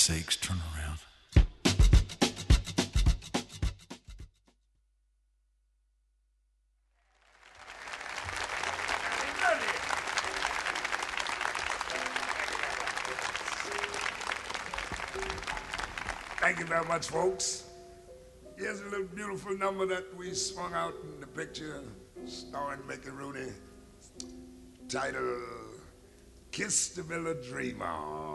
sakes, turn around. Thank you very much, folks. Here's a little beautiful number that we swung out in the picture starring Mickey Rooney, titled Kiss the Villa Dreamer.